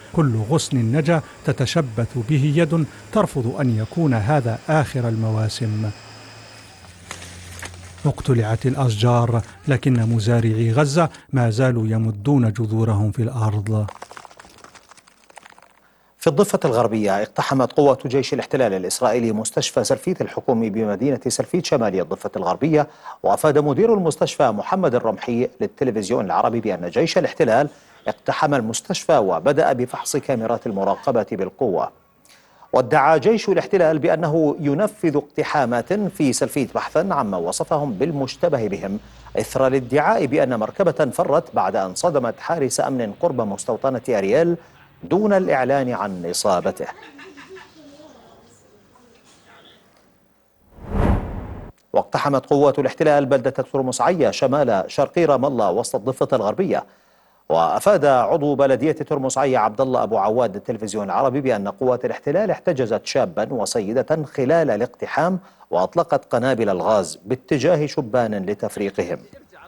كل غصن نجا تتشبث به يد ترفض أن يكون هذا آخر المواسم. اقتلعت الأشجار، لكن مزارعي غزة ما زالوا يمدون جذورهم في الأرض. في الضفة الغربية اقتحمت قوات جيش الاحتلال الإسرائيلي مستشفى سلفيت الحكومي بمدينة سلفيت شمالي الضفة الغربية. وأفاد مدير المستشفى محمد الرمحي للتلفزيون العربي بأن جيش الاحتلال اقتحم المستشفى وبدأ بفحص كاميرات المراقبة بالقوة. وادعى جيش الاحتلال بأنه ينفذ اقتحامات في سلفيت بحثا عما وصفهم بالمشتبه بهم، إثر الادعاء بأن مركبة فرت بعد أن صدمت حارس أمن قرب مستوطنة أرييل دون الإعلان عن إصابته. واقتحمت قوات الاحتلال بلدة ترمس عيا شمال شرقي رام الله وسط الضفة الغربية. وأفاد عضو بلدية ترمس عيا عبد الله أبو عواد للتلفزيون العربي بأن قوات الاحتلال احتجزت شابا وسيدة خلال الاقتحام وأطلقت قنابل الغاز باتجاه شبان لتفريقهم.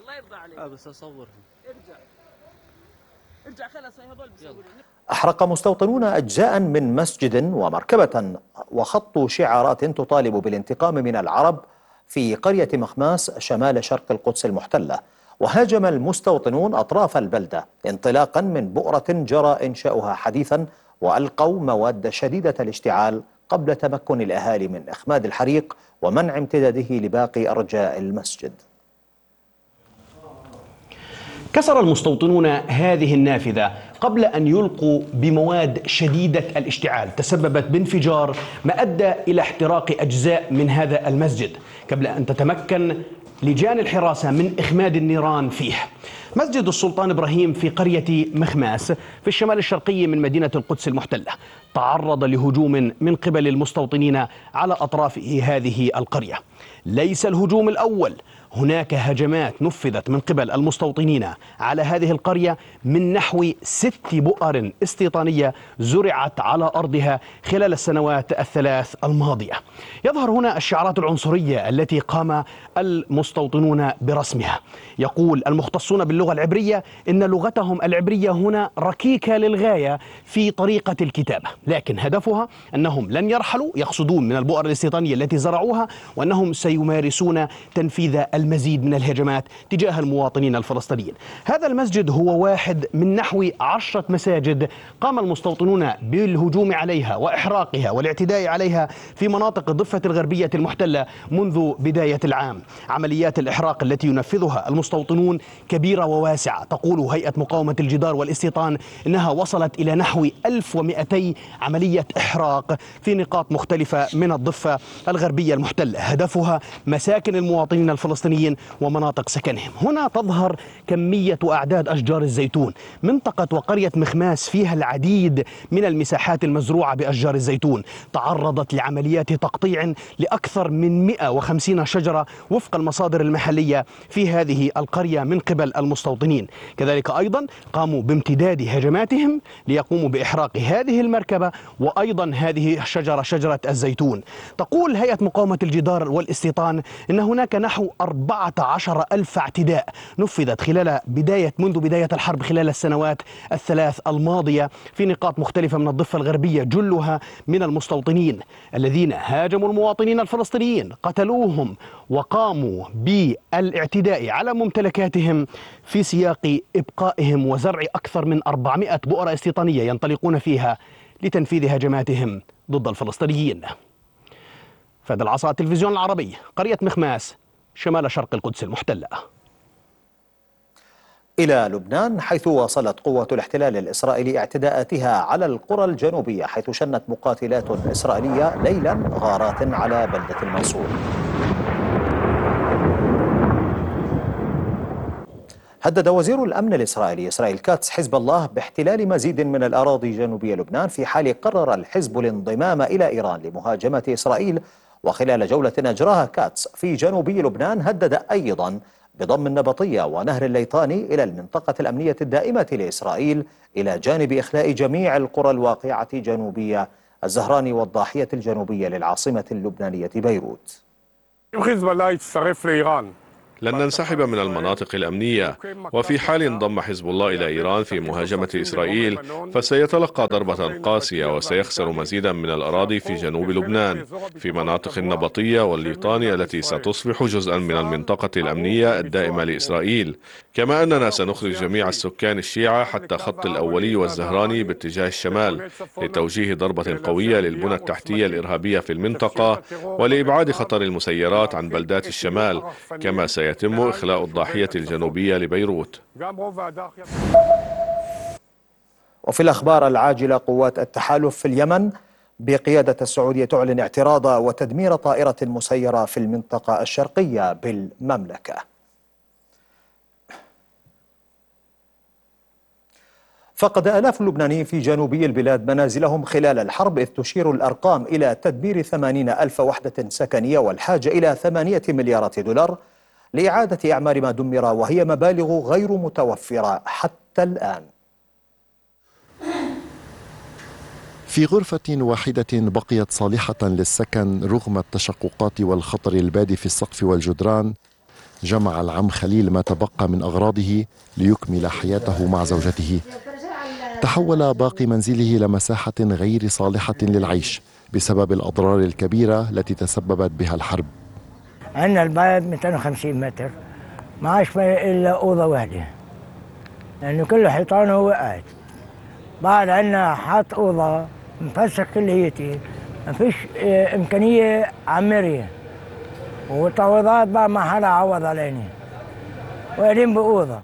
أحرق مستوطنون أجزاء من مسجد ومركبة وخطوا شعارات تطالب بالانتقام من العرب في قرية مخماس شمال شرق القدس المحتلة. وهاجم المستوطنون أطراف البلدة انطلاقا من بؤرة جرى إنشاؤها حديثا، وألقوا مواد شديدة الاشتعال قبل تمكن الأهالي من إخماد الحريق ومنع امتداده لباقي أرجاء المسجد. كسر المستوطنون هذه النافذة قبل أن يلقوا بمواد شديدة الاشتعال تسببت بانفجار ما أدى إلى احتراق أجزاء من هذا المسجد قبل أن تتمكن لجان الحراسة من إخماد النيران فيه. مسجد السلطان إبراهيم في قرية مخماس في الشمال الشرقي من مدينة القدس المحتلة تعرض لهجوم من قبل المستوطنين على أطراف هذه القرية. ليس الهجوم الأول، هناك هجمات نفذت من قبل المستوطنين على هذه القرية من نحو 6 بؤر استيطانية زرعت على أرضها خلال السنوات الثلاث الماضية. يظهر هنا الشعارات العنصرية التي قام المستوطنون برسمها. يقول المختصون باللغة العبرية إن لغتهم العبرية هنا ركيكة للغاية في طريقة الكتابة، لكن هدفها أنهم لن يرحلوا، يقصدون من البؤر الاستيطانية التي زرعوها، وأنهم سيمارسون تنفيذ المزيد من الهجمات تجاه المواطنين الفلسطينيين. هذا المسجد هو واحد من نحو 10 مساجد قام المستوطنون بالهجوم عليها وإحراقها والاعتداء عليها في مناطق الضفة الغربية المحتلة منذ بداية العام. عمليات الإحراق التي ينفذها المستوطنون كبيرة وواسعة. تقول هيئة مقاومة الجدار والاستيطان إنها وصلت إلى نحو 1200 عملية إحراق في نقاط مختلفة من الضفة الغربية المحتلة، هدفها مساكن المواطنين الفلسطينيين ومناطق سكنهم. هنا تظهر كمية وأعداد أشجار الزيتون. منطقة وقرية مخماس فيها العديد من المساحات المزروعة بأشجار الزيتون، تعرضت لعمليات تقطيع لأكثر من 150 شجرة وفق المصادر المحلية في هذه القرية من قبل المستوطنين. كذلك أيضا قاموا بامتداد هجماتهم ليقوموا بإحراق هذه المركبة وأيضا هذه الشجرة، شجرة الزيتون. تقول هيئة مقاومة الجدار والاستيطان إن هناك نحو 14,000 اعتداء نفذت منذ بداية الحرب خلال السنوات الثلاث الماضية في نقاط مختلفة من الضفة الغربية، جلها من المستوطنين الذين هاجموا المواطنين الفلسطينيين، قتلوهم وقاموا بالاعتداء على ممتلكاتهم في سياق إبقائهم وزرع أكثر من 400 بؤرة استيطانية ينطلقون فيها لتنفيذ هجماتهم ضد الفلسطينيين. فهد العصا، التلفزيون العربي، قرية مخماس شمال شرق القدس المحتلة. إلى لبنان، حيث واصلت قوات الاحتلال الإسرائيلي اعتداءاتها على القرى الجنوبية، حيث شنت مقاتلات إسرائيلية ليلا غارات على بلدة الموصول. هدد وزير الأمن الإسرائيلي إسرائيل كاتس حزب الله باحتلال مزيد من الأراضي جنوبية لبنان في حال قرر الحزب الانضمام إلى إيران لمهاجمة إسرائيل. وخلال جولة أجراها كاتس في جنوبي لبنان هدد أيضا بضم النبطية ونهر الليطاني إلى المنطقة الأمنية الدائمة لإسرائيل، إلى جانب إخلاء جميع القرى الواقعة جنوبية الزهراني والضاحية الجنوبية للعاصمة اللبنانية بيروت. אם חיזבאללה יצטרף לאיראן لن ننسحب من المناطق الأمنية. وفي حال انضم حزب الله إلى إيران في مهاجمة إسرائيل فسيتلقى ضربة قاسية وسيخسر مزيدا من الأراضي في جنوب لبنان في مناطق النبطية والليطاني التي ستصبح جزءا من المنطقة الأمنية الدائمة لإسرائيل. كما أننا سنخرج جميع السكان الشيعة حتى خط الأولي والزهراني باتجاه الشمال لتوجيه ضربة قوية للبنى التحتية الإرهابية في المنطقة ولإبعاد خطر المسيرات عن بلدات الشمال، كما سيتم إخلاء الضاحية الجنوبية لبيروت. وفي الأخبار العاجلة، قوات التحالف في اليمن بقيادة السعودية تعلن اعتراض وتدمير طائرة مسيرة في المنطقة الشرقية بالمملكة. فقد آلاف اللبنانيين في جنوبي البلاد منازلهم خلال الحرب، إذ تشير الأرقام إلى تدمير 80,000 وحدة سكنية والحاجة إلى 8 مليارات دولار لإعادة أعمار ما دمر، وهي مبالغ غير متوفرة حتى الآن. في غرفة واحدة بقيت صالحة للسكن رغم التشققات والخطر البادي في السقف والجدران، جمع العم خليل ما تبقى من أغراضه ليكمل حياته مع زوجته. تحول باقي منزله لمساحة غير صالحة للعيش بسبب الأضرار الكبيرة التي تسببت بها الحرب. عندنا البيت 250 متر، ما عاش إلا أوضة واحدة لأنه كله حيطانه وقعت. بعد عندنا حاط أوضة مفسخ كليتي، ما فيش إمكانية عمرية وتعويضات بعد ما حدا عوض علينا وقاعدين بأوضة.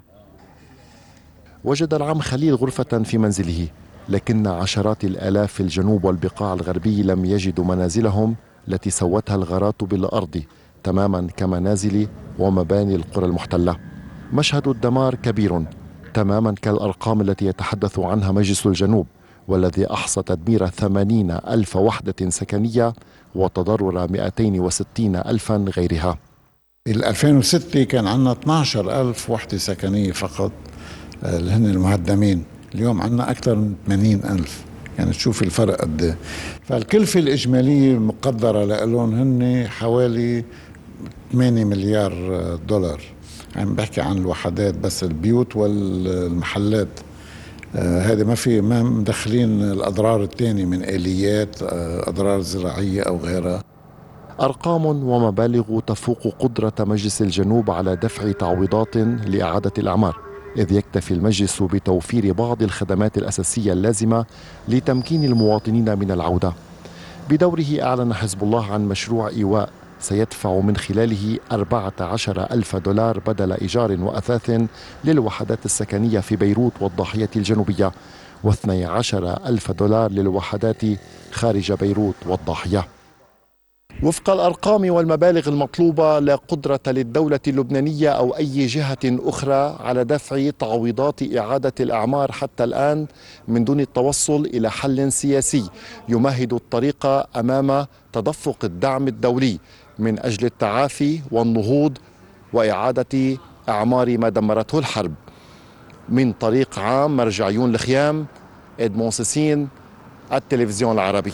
وجد العم خليل غرفة في منزله، لكن عشرات الآلاف في الجنوب والبقاع الغربي لم يجدوا منازلهم التي سوتها الغارات بالأرض تماما كمنازل ومباني القرى المحتلة. مشهد الدمار كبير تماما كالأرقام التي يتحدث عنها مجلس الجنوب، والذي أحصى تدمير 80,000 وحدة سكنية وتضرر 260,000 غيرها. 2006 كان عندنا 12,000 وحدة سكنية فقط اللي هن المهدمين، اليوم عندنا أكثر من 80,000. يعني تشوف الفرق قد ايه. فالكلفة الإجمالية المقدرة لهم هن حوالي 8 مليار دولار. عم بحكي عن الوحدات بس، البيوت والمحلات. هذه ما مدخلين الأضرار الثانية من آليات، أضرار زراعية أو غيرها. أرقام ومبالغ تفوق قدرة مجلس الجنوب على دفع تعويضات لإعادة الأعمار، إذ يكتفي المجلس بتوفير بعض الخدمات الأساسية اللازمة لتمكين المواطنين من العودة. بدوره أعلن حزب الله عن مشروع إيواء سيدفع من خلاله 14,000 دولار بدل إيجار وأثاث للوحدات السكنية في بيروت والضاحية الجنوبية، و12,000 دولار للوحدات خارج بيروت والضاحية. وفق الأرقام والمبالغ المطلوبة، لا قدرة للدولة اللبنانية أو أي جهة أخرى على دفع تعويضات إعادة الأعمار حتى الآن من دون التوصل إلى حل سياسي يمهد الطريق أمام تدفق الدعم الدولي من أجل التعافي والنهوض وإعادة أعمار ما دمرته الحرب. من طريق عام مرجعيون الخيام، إدمون سيسين، التلفزيون العربي.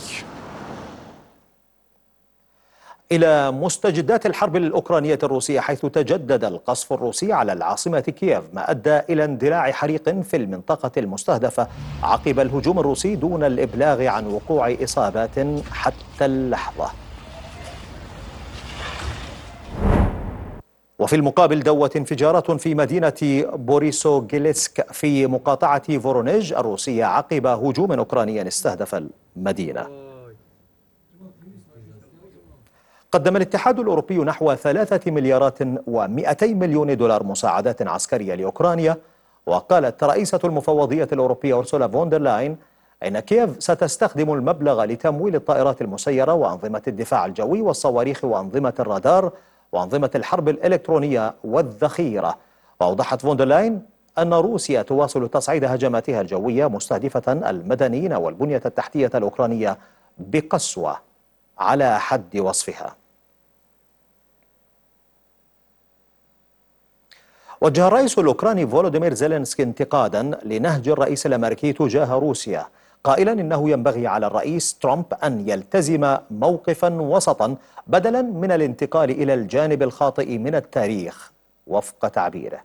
إلى مستجدات الحرب الأوكرانية الروسية، حيث تجدد القصف الروسي على العاصمة كييف، ما أدى إلى اندلاع حريق في المنطقة المستهدفة عقب الهجوم الروسي دون الإبلاغ عن وقوع إصابات حتى اللحظة. وفي المقابل دوت انفجارات في مدينة بوريسوغيلسك في مقاطعة فورونيج الروسية عقب هجوم أوكراني استهدف المدينة. قدم الاتحاد الأوروبي نحو 3 مليارات و200 مليون دولار مساعدات عسكرية لأوكرانيا. وقالت رئيسة المفوضية الأوروبية أورسولا فون لاين إن كييف ستستخدم المبلغ لتمويل الطائرات المسيرة وأنظمة الدفاع الجوي والصواريخ وأنظمة الرادار وأنظمة الحرب الإلكترونية والذخيرة. وأوضحت فون لاين أن روسيا تواصل تصعيد هجماتها الجوية مستهدفة المدنيين والبنية التحتية الأوكرانية بقسوة على حد وصفها. وجه الرئيس الأوكراني فولوديمير زيلينسكي انتقادا لنهج الرئيس الأمريكي تجاه روسيا، قائلا إنه ينبغي على الرئيس ترامب أن يلتزم موقفا وسطا بدلا من الانتقال إلى الجانب الخاطئ من التاريخ. وفق تعبيره.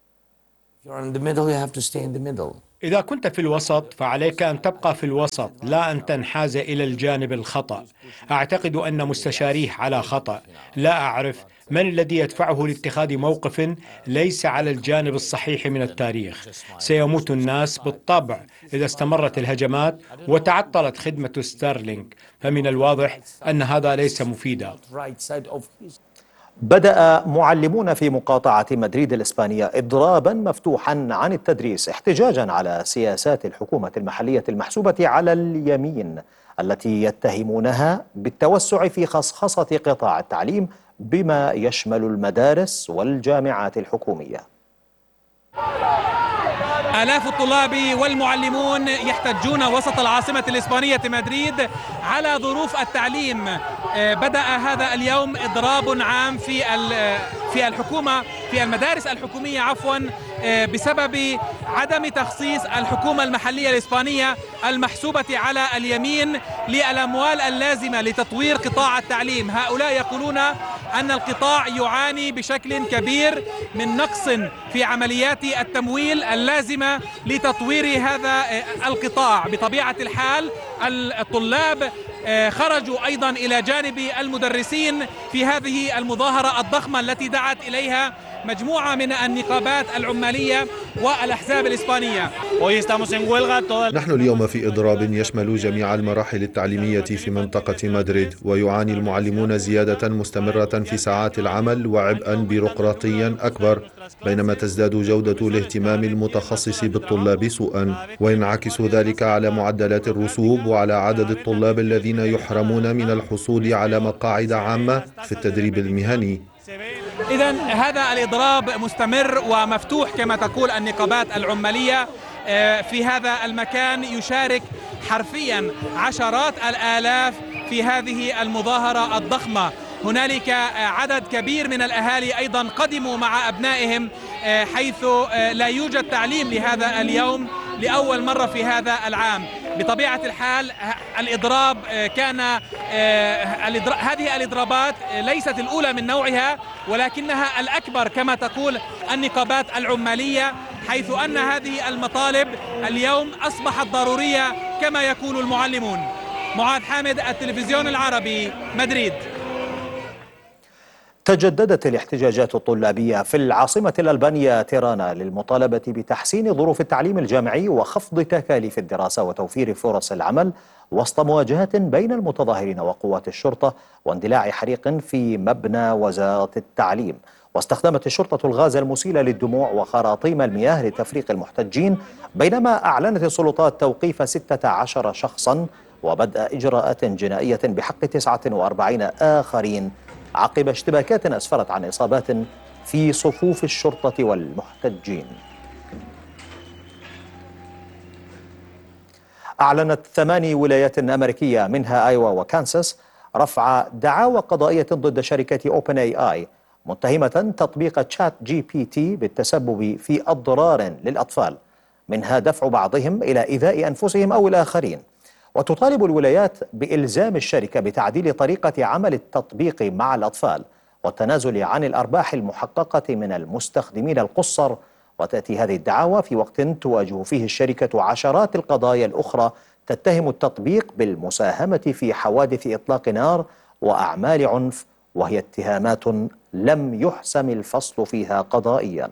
إذا كنت في الوسط فعليك أن تبقى في الوسط، لا أن تنحاز إلى الجانب الخطأ. أعتقد أن مستشاريه على خطأ، لا أعرف من الذي يدفعه لاتخاذ موقف ليس على الجانب الصحيح من التاريخ. سيموت الناس بالطبع إذا استمرت الهجمات وتعطلت خدمة ستارلينك، فمن الواضح أن هذا ليس مفيدا. بدأ معلمون في مقاطعة مدريد الإسبانية إضرابا مفتوحا عن التدريس احتجاجا على سياسات الحكومة المحلية المحسوبة على اليمين التي يتهمونها بالتوسع في خصخصة قطاع التعليم بما يشمل المدارس والجامعات الحكومية. آلاف الطلاب والمعلمون يحتجون وسط العاصمة الإسبانية مدريد على ظروف التعليم. بدأ هذا اليوم إضراب عام في الحكومة في المدارس الحكومية بسبب عدم تخصيص الحكومة المحلية الإسبانية المحسوبة على اليمين للأموال اللازمة لتطوير قطاع التعليم. هؤلاء يقولون أن القطاع يعاني بشكل كبير من نقص في عمليات التمويل اللازمة لتطوير هذا القطاع. بطبيعة الحال الطلاب خرجوا أيضا إلى جانب المدرسين في هذه المظاهرة الضخمة التي دعت إليها مجموعة من النقابات العمالية والأحزاب الإسبانية. نحن اليوم في إضراب يشمل جميع المراحل التعليمية في منطقة مدريد، ويعاني المعلمون زيادة مستمرة في ساعات العمل وعبئا بيروقراطيا أكبر، بينما تزداد جودة الاهتمام المتخصص بالطلاب سوءا، وينعكس ذلك على معدلات الرسوب وعلى عدد الطلاب الذين يحرمون من الحصول على مقاعد عامة في التدريب المهني. إذن هذا الإضراب مستمر ومفتوح كما تقول النقابات العمالية. في هذا المكان يشارك حرفيا عشرات الآلاف في هذه المظاهرة الضخمة. هنالك عدد كبير من الأهالي أيضا قدموا مع أبنائهم، حيث لا يوجد تعليم لهذا اليوم لأول مرة في هذا العام. بطبيعة الحال الإضراب هذه الإضرابات ليست الأولى من نوعها، ولكنها الأكبر كما تقول النقابات العمالية، حيث أن هذه المطالب اليوم أصبحت ضرورية كما يقول المعلمون. معاذ حامد، التلفزيون العربي، مدريد. تجددت الاحتجاجات الطلابية في العاصمة الألبانية تيرانا للمطالبة بتحسين ظروف التعليم الجامعي وخفض تكاليف الدراسة وتوفير فرص العمل وسط مواجهة بين المتظاهرين وقوات الشرطة واندلاع حريق في مبنى وزارة التعليم. واستخدمت الشرطة الغاز المسيل للدموع وخراطيم المياه لتفريق المحتجين، بينما أعلنت السلطات توقيف 16 شخصا وبدء إجراءات جنائية بحق 49 آخرين عقب اشتباكات أسفرت عن إصابات في صفوف الشرطة والمحتجين. أعلنت 8 ولايات أمريكية منها آيوا وكانساس رفع دعاوى قضائية ضد شركة أوبن اي اي متهمة تطبيق تشات جي بي تي بالتسبب في أضرار للأطفال، منها دفع بعضهم إلى إيذاء أنفسهم أو الآخرين. وتطالب الولايات بإلزام الشركة بتعديل طريقة عمل التطبيق مع الأطفال والتنازل عن الأرباح المحققة من المستخدمين القُصّر. وتأتي هذه الدعاوى في وقت تواجه فيه الشركة عشرات القضايا الأخرى تتهم التطبيق بالمساهمة في حوادث إطلاق نار وأعمال عنف، وهي اتهامات لم يحسم الفصل فيها قضائيا.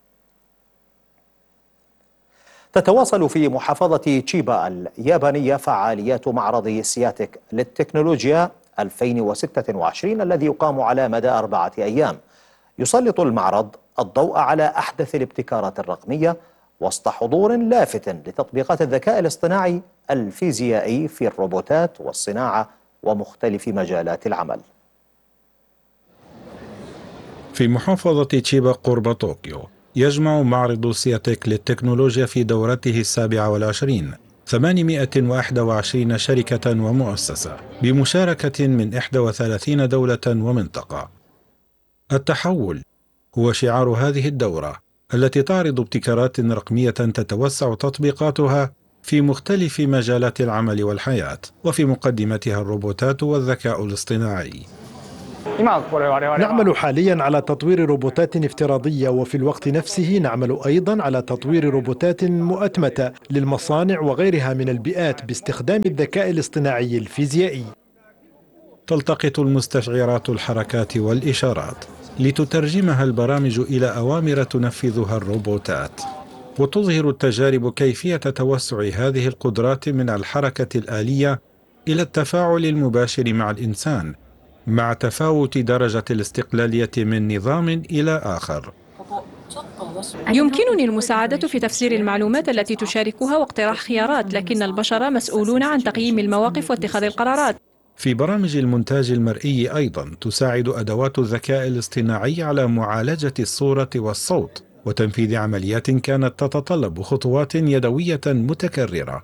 تتواصل في محافظة تشيبا اليابانية فعاليات معرض سياتك للتكنولوجيا 2026 الذي يقام على مدى 4 أيام. يسلط المعرض الضوء على أحدث الابتكارات الرقمية وسط حضور لافت لتطبيقات الذكاء الاصطناعي الفيزيائي في الروبوتات والصناعة ومختلف مجالات العمل. في محافظة تشيبا قرب طوكيو يجمع معرض سياتك للتكنولوجيا في دورته 27 821 شركة ومؤسسة بمشاركة من 31 دولة ومنطقة. التحول هو شعار هذه الدورة التي تعرض ابتكارات رقمية تتوسع تطبيقاتها في مختلف مجالات العمل والحياة، وفي مقدمتها الروبوتات والذكاء الاصطناعي. نعمل حاليا على تطوير روبوتات افتراضية، وفي الوقت نفسه نعمل أيضا على تطوير روبوتات مؤتمتة للمصانع وغيرها من البيئات باستخدام الذكاء الاصطناعي الفيزيائي. تلتقط المستشعرات الحركات والإشارات لتترجمها البرامج إلى أوامر تنفذها الروبوتات، وتظهر التجارب كيفية توسع هذه القدرات من الحركة الآلية إلى التفاعل المباشر مع الإنسان، مع تفاوت درجة الاستقلالية من نظام إلى آخر. يمكنني المساعدة في تفسير المعلومات التي تشاركها واقتراح خيارات، لكن البشر مسؤولون عن تقييم المواقف واتخاذ القرارات. في برامج المونتاج المرئي أيضا تساعد أدوات الذكاء الاصطناعي على معالجة الصورة والصوت وتنفيذ عمليات كانت تتطلب خطوات يدوية متكررة.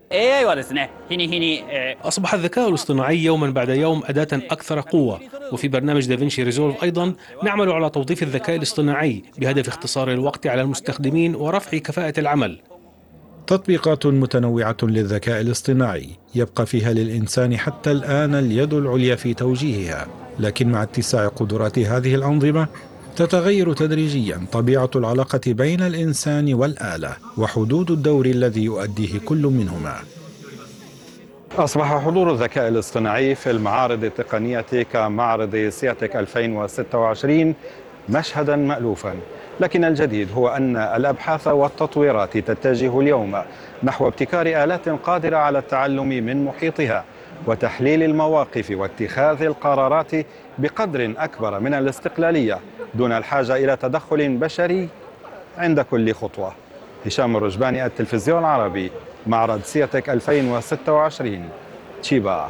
أصبح الذكاء الاصطناعي يوما بعد يوم أداة أكثر قوة، وفي برنامج دافنشي ريزولف أيضا نعمل على توظيف الذكاء الاصطناعي بهدف اختصار الوقت على المستخدمين ورفع كفاءة العمل. تطبيقات متنوعة للذكاء الاصطناعي يبقى فيها للإنسان حتى الآن اليد العليا في توجيهها، لكن مع اتساع قدرات هذه الأنظمة تتغير تدريجيا طبيعة العلاقة بين الإنسان والآلة وحدود الدور الذي يؤديه كل منهما. أصبح حضور الذكاء الاصطناعي في المعارض التقنية كمعرض سياتك 2026 مشهدا مألوفا، لكن الجديد هو أن الأبحاث والتطويرات تتجه اليوم نحو ابتكار آلات قادرة على التعلم من محيطها وتحليل المواقف واتخاذ القرارات بقدر أكبر من الاستقلالية دون الحاجة إلى تدخل بشري عند كل خطوة. هشام الرجباني، التلفزيون العربي، معرض سياتك 2026 تشيبا.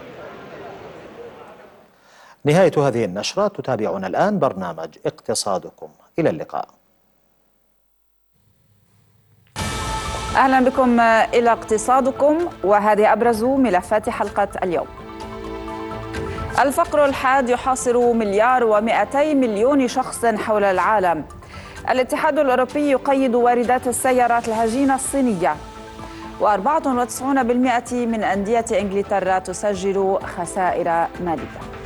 نهاية هذه النشرة. تتابعون الآن برنامج اقتصادكم. إلى اللقاء. أهلا بكم إلى اقتصادكم، وهذه أبرز ملفات حلقة اليوم. الفقر الحاد يحاصر 1.2 مليار شخص حول العالم. الاتحاد الأوروبي يقيد واردات السيارات الهجينة الصينية. و94% من أندية إنجلترا تسجل خسائر مالية.